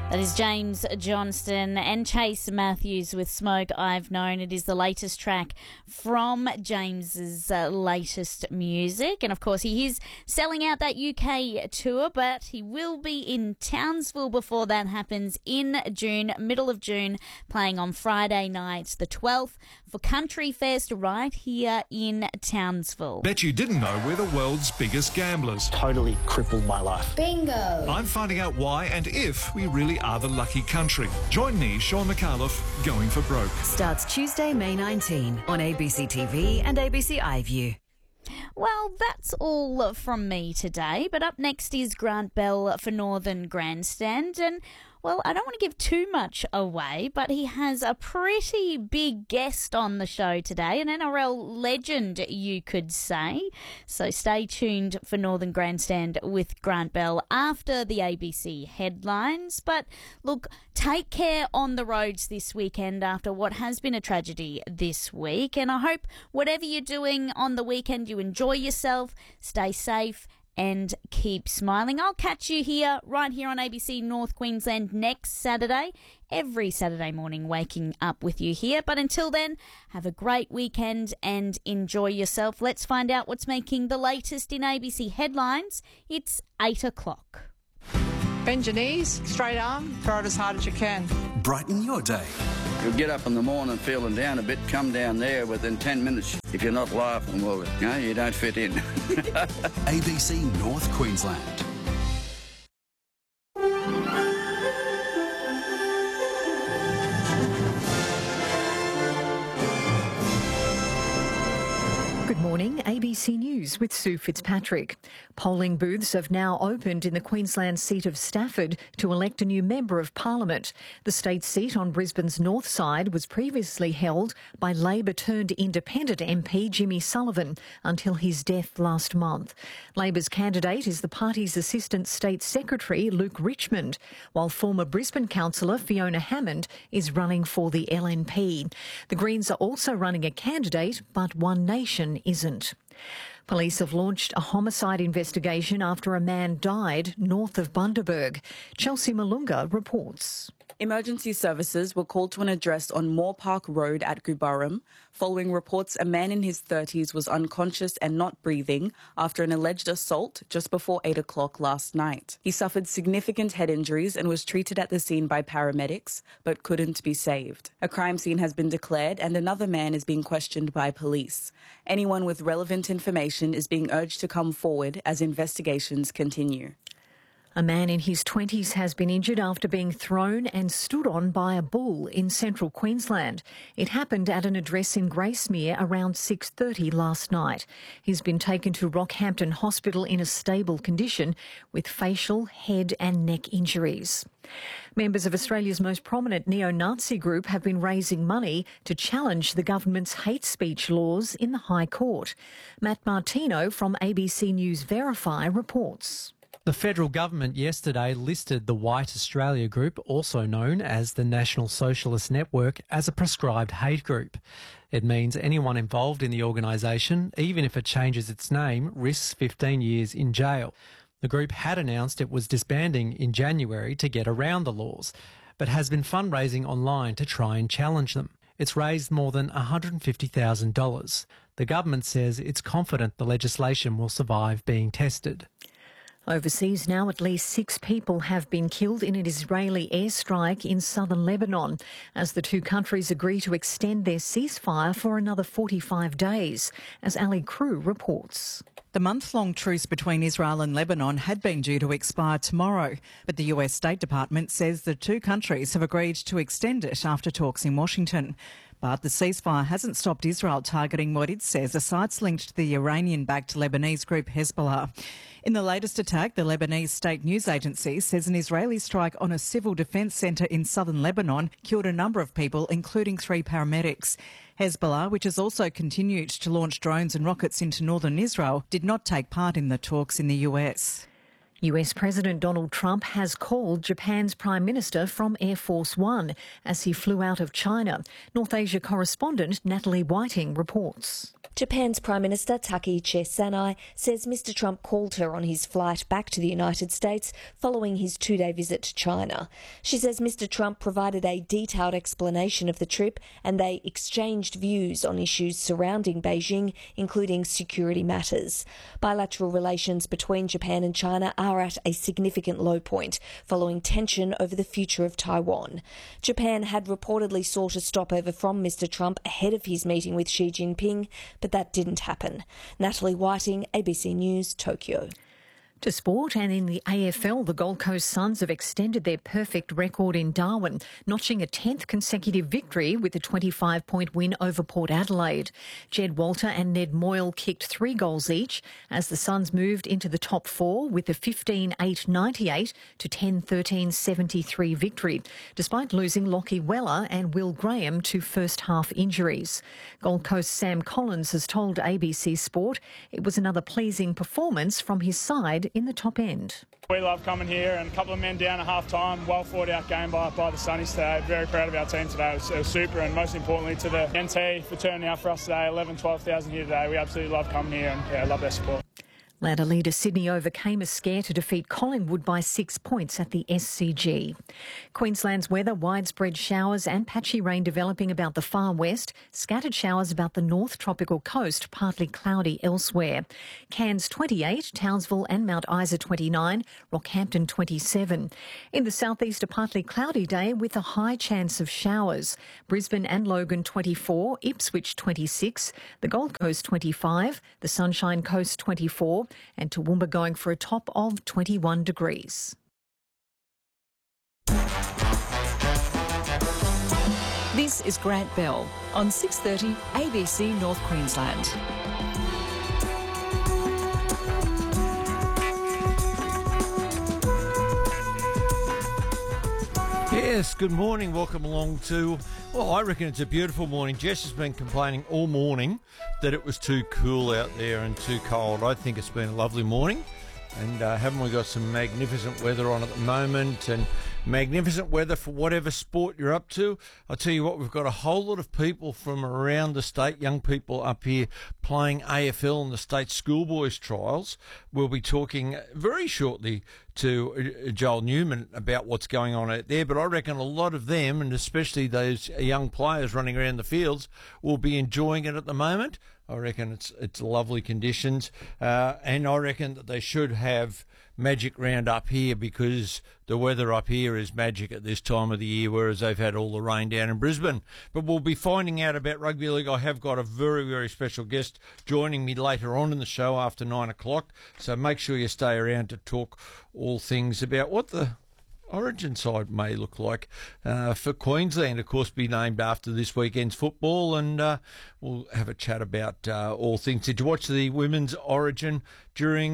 That is James Johnston and Chase Matthews with Smoke I've Known. It is the latest track from James's latest music. And of course, he is selling out that UK tour, but he will be in Townsville before that happens in June, middle of June, playing on Friday night, the 12th, for Country Fest right here in Townsville. Bet you didn't know we're the world's biggest gamblers. Totally crippled my life. Bingo! I'm finding out why and if we really are the lucky country. Join me, Sean McAuliffe, Going for Broke. Starts Tuesday, May 19 on ABC TV and ABC iView. Well, that's all from me today, but up next is Grant Bell for Northern Grandstand, and well, I don't want to give too much away, but he has a pretty big guest on the show today, an NRL legend, you could say. So stay tuned for Northern Grandstand with Grant Bell after the ABC headlines. But look, take care on the roads this weekend after what has been a tragedy this week. And I hope whatever you're doing on the weekend, you enjoy yourself, stay safe, and keep smiling. I'll catch you here, right here on ABC North Queensland next Saturday. Every Saturday morning, waking up with you here. But until then, have a great weekend and enjoy yourself. Let's find out what's making the latest in ABC headlines. It's 8 o'clock. Bend your knees, straight arm, throw it as hard as you can. Brighten your day. You'll get up in the morning feeling down a bit, come down there within 10 minutes. If you're not laughing, well, you don't fit in. ABC North Queensland. Good morning, ABC News with Sue Fitzpatrick. Polling booths have now opened in the Queensland seat of Stafford to elect a new Member of Parliament. The state seat on Brisbane's north side was previously held by Labor-turned-independent MP Jimmy Sullivan until his death last month. Labor's candidate is the party's Assistant State Secretary Luke Richmond, while former Brisbane councillor Fiona Hammond is running for the LNP. The Greens are also running a candidate, but One Nation isn't. Police have launched a homicide investigation after a man died north of Bundaberg. Chelsea Malunga reports. Emergency services were called to an address on Moore Park Road at Gubaram following reports a man in his 30s was unconscious and not breathing after an alleged assault just before 8 o'clock last night. He suffered significant head injuries and was treated at the scene by paramedics, but couldn't be saved. A crime scene has been declared and another man is being questioned by police. Anyone with relevant information is being urged to come forward as investigations continue. A man in his 20s has been injured after being thrown and stood on by a bull in central Queensland. It happened at an address in Gracemere around 6:30 last night. He's been taken to Rockhampton Hospital in a stable condition with facial, head and neck injuries. Members of Australia's most prominent neo-Nazi group have been raising money to challenge the government's hate speech laws in the High Court. Matt Martino from ABC News Verify reports. The federal government yesterday listed the White Australia Group, also known as the National Socialist Network, as a proscribed hate group. It means anyone involved in the organisation, even if it changes its name, risks 15 years in jail. The group had announced it was disbanding in January to get around the laws, but has been fundraising online to try and challenge them. It's raised more than $150,000. The government says it's confident the legislation will survive being tested. Overseas now, at least 6 people have been killed in an Israeli airstrike in southern Lebanon as the two countries agree to extend their ceasefire for another 45 days, as Ali Crew reports. The month-long truce between Israel and Lebanon had been due to expire tomorrow, but the US State Department says the two countries have agreed to extend it after talks in Washington. But the ceasefire hasn't stopped Israel targeting what it says are sites linked to the Iranian-backed Lebanese group Hezbollah. In the latest attack, the Lebanese state news agency says an Israeli strike on a civil defence centre in southern Lebanon killed a number of people, including 3 paramedics. Hezbollah, which has also continued to launch drones and rockets into northern Israel, did not take part in the talks in the US. US President Donald Trump has called Japan's Prime Minister from Air Force One as he flew out of China. North Asia correspondent Natalie Whiting reports. Japan's Prime Minister Takaichi Sanai says Mr. Trump called her on his flight back to the United States following his two-day visit to China. She says Mr. Trump provided a detailed explanation of the trip and they exchanged views on issues surrounding Beijing, including security matters. Bilateral relations between Japan and China are at a significant low point following tension over the future of Taiwan. Japan had reportedly sought a stopover from Mr. Trump ahead of his meeting with Xi Jinping, but that didn't happen. Natalie Whiting, ABC News, Tokyo. To sport, and in the AFL, the Gold Coast Suns have extended their perfect record in Darwin, notching a 10th consecutive victory with a 25-point win over Port Adelaide. Jed Walter and Ned Moyle kicked 3 goals each as the Suns moved into the top 4 with a 15-8-98 to 10-13-73 victory, despite losing Lockie Weller and Will Graham to first-half injuries. Gold Coast Sam Collins has told ABC Sport it was another pleasing performance from his side in the top end. We love coming here, and a couple of men down at half-time. Well fought out game by the Sunnies today. Very proud of our team today. It was super, and most importantly to the NT for turning out for us today. 12,000 here today. We absolutely love coming here, and I love their support. Ladder leader Sydney overcame a scare to defeat Collingwood by 6 points at the SCG. Queensland's weather, widespread showers and patchy rain developing about the far west, scattered showers about the north tropical coast, partly cloudy elsewhere. Cairns 28, Townsville and Mount Isa 29, Rockhampton 27. In the southeast, a partly cloudy day with a high chance of showers. Brisbane and Logan 24, Ipswich 26, the Gold Coast 25, the Sunshine Coast 24, and Toowoomba going for a top of 21 degrees. This is Grant Bell on 6:30 ABC North Queensland. Yes, good morning. Welcome along to, well, I reckon it's a beautiful morning. Jess has been complaining all morning that it was too cool out there and too cold. I think it's been a lovely morning. And haven't we got some magnificent weather on at the moment, and magnificent weather for whatever sport you're up to. I'll tell you what, we've got a whole lot of people from around the state, young people up here playing AFL in the state schoolboys trials. We'll be talking very shortly to Joel Newman about what's going on out there, but I reckon a lot of them, and especially those young players running around the fields, will be enjoying it at the moment. I reckon it's lovely conditions, and I reckon that they should have magic round up here because the weather up here is magic at this time of the year, whereas they've had all the rain down in Brisbane. But we'll be finding out about rugby league. I have got a very, very special guest joining me later on in the show after 9 o'clock, so make sure you stay around to talk all things about what the Origin side may look like for Queensland, of course, be named after this weekend's football, and we'll have a chat about all things. Did you watch the women's Origin during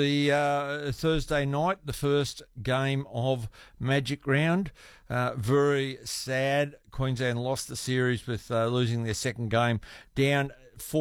the Thursday night, the first game of Magic Round? Very sad. Queensland lost the series with losing their second game down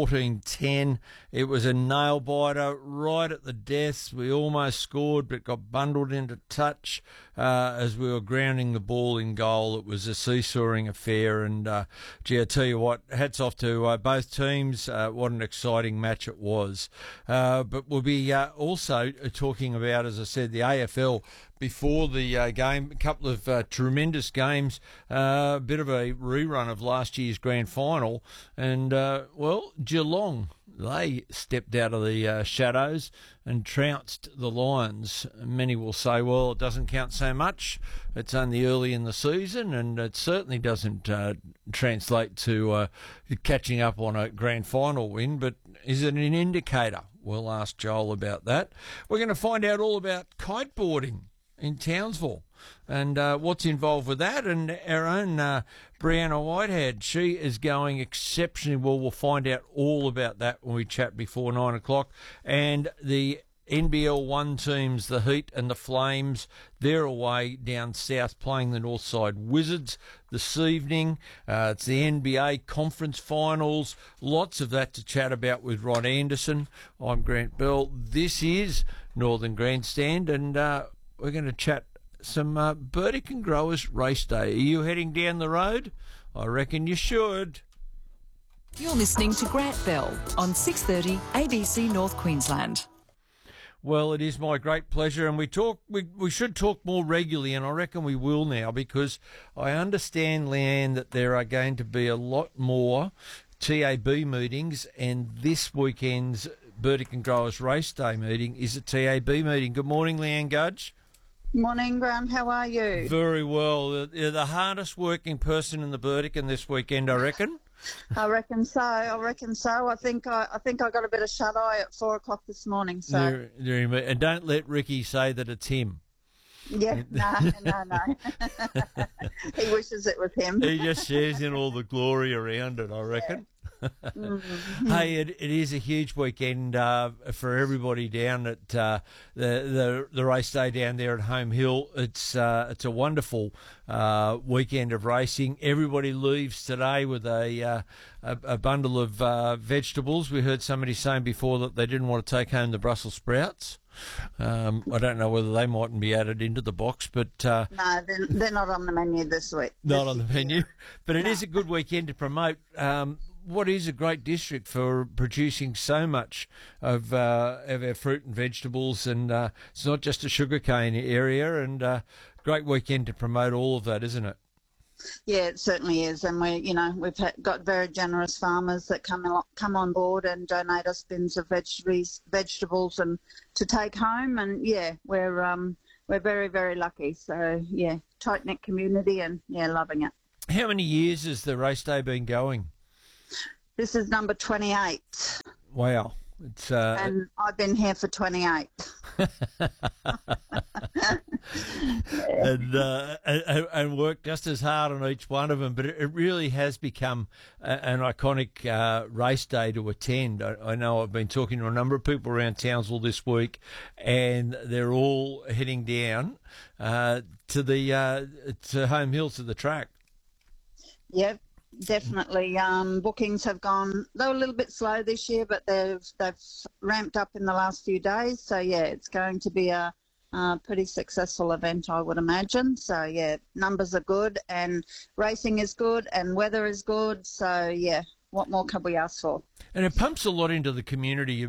14-10. It was a nail-biter right at the death. We almost scored but got bundled into touch as we were grounding the ball in goal. It was a seesawing affair, and gee, I tell you what, hats off to both teams. What an exciting match it was. But we'll be also talking about, as I said, the AFL before the game. A couple of tremendous games, a bit of a rerun of last year's grand final, and well, Geelong, they stepped out of the shadows and trounced the Lions. Many will say, well, it doesn't count so much. It's only early in the season, and it certainly doesn't translate to catching up on a grand final win, but is it an indicator? We'll ask Joel about that. We're going to find out all about kiteboarding in Townsville and what's involved with that, and our own Brianna Whitehead, she is going exceptionally well. We'll find out all about that when we chat before 9 o'clock. And the NBL 1 teams, the Heat and the Flames, they're away down south playing the Northside Wizards this evening. It's the NBA Conference Finals. Lots of that to chat about with Rod Anderson. I'm Grant Bell. This is Northern Grandstand, and we're going to chat some Burdekin Growers Race Day. Are you heading down the road? I reckon you should. You're listening to Grant Bell on 6:30 ABC North Queensland. Well, it is my great pleasure, and we should talk more regularly, and I reckon we will now, because I understand, Leanne, that there are going to be a lot more TAB meetings, and this weekend's Burdekin Growers Race Day meeting is a TAB meeting. Good morning, Leanne Gudge. Morning, Graham. How are you? Very well. You're the hardest working person in the Burdekin this weekend, I reckon. I reckon so. I think I got a bit of shut eye at 4 o'clock this morning. So and don't let Ricky say that it's him. Yeah, no. He wishes it was him. He just shares in all the glory around it, I reckon. Mm-hmm. Hey, it is a huge weekend for everybody down at the race day down there at Home Hill. It's a wonderful weekend of racing. Everybody leaves today with a bundle of vegetables. We heard somebody saying before that they didn't want to take home the Brussels sprouts. I don't know whether they mightn't be added into the box, but no, they're not on the menu this week. Not on the menu, but it is a good weekend to promote. What is a great district for producing so much of our fruit and vegetables, and it's not just a sugarcane area, and great weekend to promote all of that, isn't it? Yeah, it certainly is, and we've got very generous farmers that come on board and donate us bins of vegetables and to take home, and yeah, we're very, very lucky. So yeah, tight knit community, and yeah, loving it. How many years has the race day been going? This is number 28. Wow. It's, and I've been here for 28. and worked just as hard on each one of them, but it really has become an iconic race day to attend. I know I've been talking to a number of people around Townsville this week, and they're all heading down to Home Hill, to the track. Yep. Definitely. Bookings have gone, they were a little bit slow this year, but they've ramped up in the last few days. So, yeah, it's going to be a pretty successful event, I would imagine. So, yeah, numbers are good and racing is good and weather is good. So, yeah, what more can we ask for? And it pumps a lot into the community.